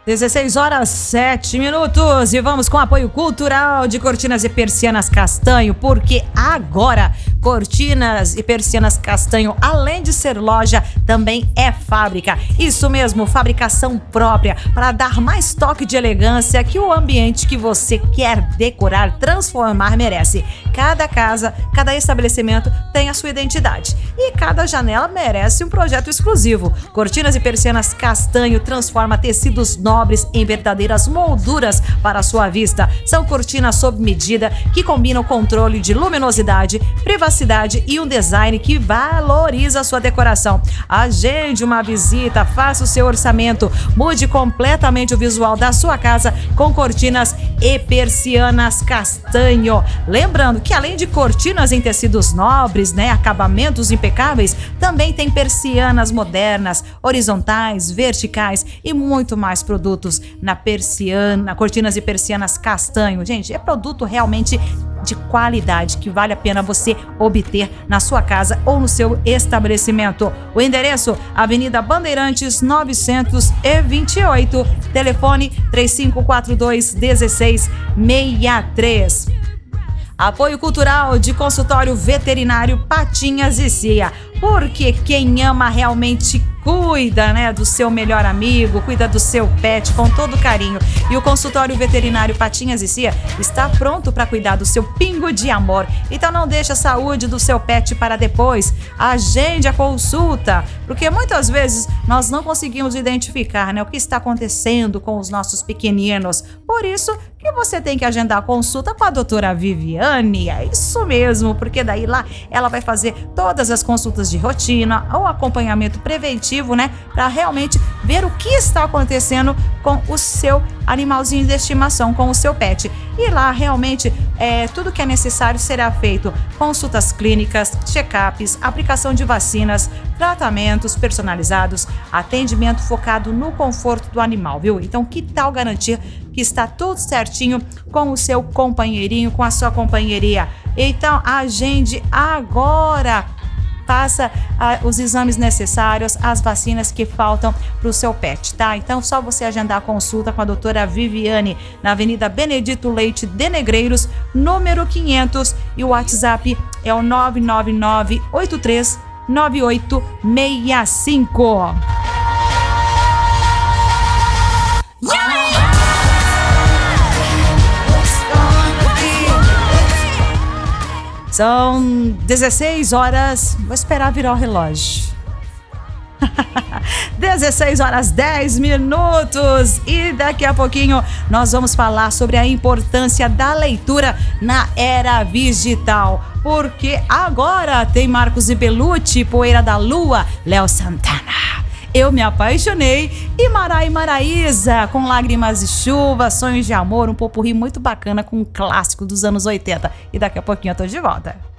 16 horas 7 minutos e vamos com apoio cultural de Cortinas e Persianas Castanho, porque agora Cortinas e Persianas Castanho, além de ser loja, também é fábrica. Isso mesmo, fabricação própria, para dar mais toque de elegância que o ambiente que você quer decorar, transformar merece. Cada casa, cada estabelecimento tem a sua identidade e cada janela merece um projeto exclusivo. Cortinas e Persianas Castanho transforma tecidos nobres em verdadeiras molduras para a sua vista. São cortinas sob medida que combinam controle de luminosidade, privacidade e um design que valoriza a sua decoração. Agende uma visita, faça o seu orçamento, mude completamente o visual da sua casa com Cortinas e Persianas Castanho. Lembrando que além de cortinas em tecidos nobres, acabamentos impecáveis, também tem persianas modernas, horizontais, verticais e muito mais produtos na Cortinas e Persianas Castanho. Gente, é produto realmente de qualidade que vale a pena você obter na sua casa ou no seu estabelecimento. O endereço: Avenida Bandeirantes 928, telefone 3542-1663. Apoio cultural de consultório veterinário Patinhas e Cia, porque quem ama realmente cuida, do seu melhor amigo, cuida do seu pet com todo carinho. E o consultório veterinário Patinhas e Cia está pronto para cuidar do seu pingo de amor. Então não deixe a saúde do seu pet para depois. Agende a consulta, porque muitas vezes nós não conseguimos identificar, o que está acontecendo com os nossos pequeninos. Por isso que você tem que agendar a consulta com a doutora Viviane. É isso mesmo, porque daí lá ela vai fazer todas as consultas de rotina, o acompanhamento preventivo, para realmente ver o que está acontecendo com o seu animalzinho de estimação, com o seu pet. E lá realmente tudo que é necessário será feito: consultas clínicas, check-ups, aplicação de vacinas, tratamentos personalizados, atendimento focado no conforto do animal, viu? Então, que tal garantir que está tudo certinho com o seu companheirinho, com a sua companheiria? Então, agende agora. Faça os exames necessários, as vacinas que faltam para o seu pet, tá? Então, só você agendar a consulta com a doutora Viviane na Avenida Benedito Leite de Negreiros, número 500, e o WhatsApp é o 999-839865. São 16 horas, vou esperar virar o relógio. 16 horas 10 minutos e daqui a pouquinho nós vamos falar sobre a importância da leitura na era digital. Porque agora tem Marcos e Belucci, Poeira da Lua, Léo Santana, Eu Me Apaixonei e Mará e Maraísa com Lágrimas e Chuva, Sonhos de Amor, um popurrí muito bacana com um clássico dos anos 80. E daqui a pouquinho eu tô de volta.